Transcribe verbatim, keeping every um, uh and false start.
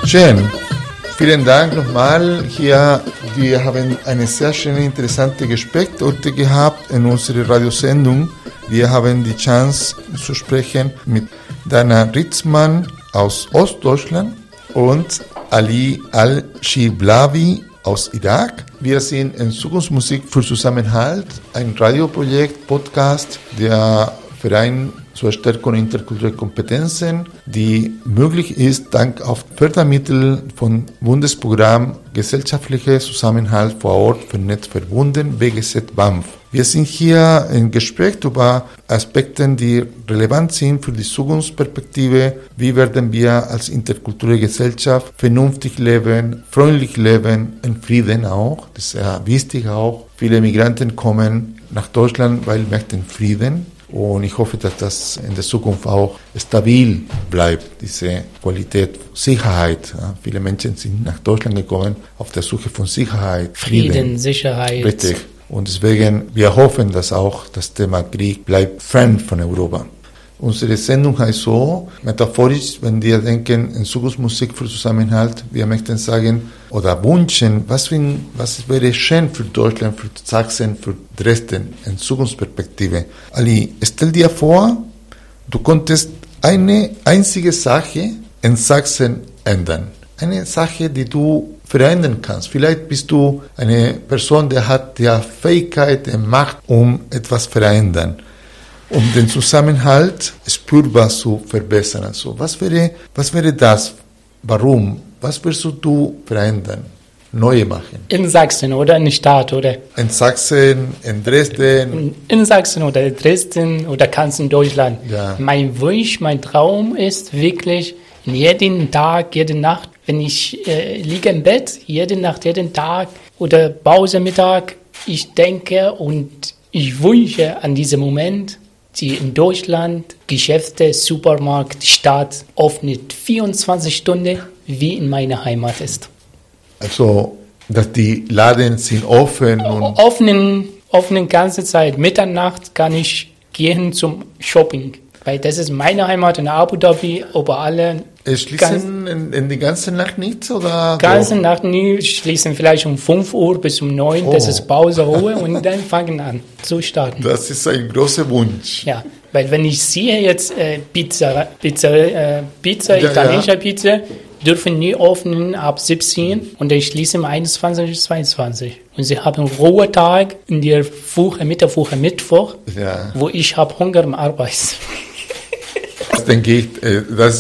Schön. Vielen Dank nochmal. Hier, wir haben eine sehr schöne, interessante Gespräch heute gehabt in unserer Radiosendung. Wir haben die Chance zu sprechen mit Dana Ritzmann aus Ostdeutschland und Ali Al-Shiblawi aus Irak. Wir sind in Zukunftsmusik für Zusammenhalt, ein Radioprojekt, Podcast, der Verein zur Stärkung interkultureller Kompetenzen, die möglich ist dank auf Fördermittel von Bundesprogramm Gesellschaftlicher Zusammenhalt vor Ort vernetzt verbunden, B G Z B A M F. Wir sind hier im Gespräch über Aspekte, die relevant sind für die Zukunftsperspektive. Wie werden wir als interkulturelle Gesellschaft vernünftig leben, freundlich leben, in Frieden auch. Das ist sehr wichtig auch. Viele Migranten kommen nach Deutschland, weil sie möchten Frieden. Und ich hoffe, dass das in der Zukunft auch stabil bleibt, diese Qualität, Sicherheit. Ja, viele Menschen sind nach Deutschland gekommen auf der Suche von Sicherheit, Frieden, Frieden, Sicherheit. Richtig. Und deswegen, wir hoffen, dass auch das Thema Krieg bleibt fern von Europa. Unsere Sendung heißt so, metaphorisch, wenn wir denken in Zukunftsmusik für Zusammenhalt, wir möchten sagen oder wünschen, was, für, was wäre schön für Deutschland, für Sachsen, für Dresden in Zukunftsperspektive. Ali, stell dir vor, du konntest eine einzige Sache in Sachsen ändern. Eine Sache, die du verändern kannst. Vielleicht bist du eine Person, die hat die Fähigkeit, die Macht, um etwas zu verändern, um den Zusammenhalt spürbar zu verbessern. Also, was wäre, was wäre das? Warum? Was wirst du verändern? Neu machen? In Sachsen oder in der Stadt, oder? In Sachsen, in Dresden. In, in Sachsen oder Dresden oder ganz in Deutschland. Ja. Mein Wunsch, mein Traum ist wirklich, jeden Tag, jede Nacht, wenn ich äh, liege im Bett, jede Nacht, jeden Tag oder Pause, Mittag, ich denke und ich wünsche an diesem Moment, die in Deutschland Geschäfte, Supermarkt, Stadt öffnet vierundzwanzig Stunden, wie in meiner Heimat ist. Also, dass die Läden sind offen und... Offenen, offenen ganze Zeit. Mitternacht kann ich gehen zum Shopping. Weil das ist meine Heimat in Abu Dhabi, aber alle... Es schließen in, in die ganze Nacht nichts, oder? Ganze so? Nacht nie, schließen vielleicht um fünf Uhr bis um neun, oh. Das ist Pause, Ruhe und dann fangen an zu starten. Das ist ein großer Wunsch. Ja, weil wenn ich sehe jetzt äh, Pizza, Pizza, äh, Pizza, ja, italienische ja. Pizza, dürfen nie öffnen ab siebzehn und dann schließen um einundzwanzig bis zweiundzwanzig. Und sie haben einen Ruhetag in der Woche, Mitte Woche Mittwoch, ja. Wo ich habe Hunger im Arbeit. Das denke ich, das